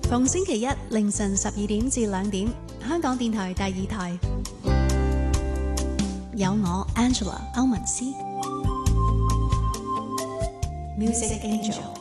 逢星期一凌晨12點至2點，香港電台第2台有我 Angela 歐文思 Music Angel。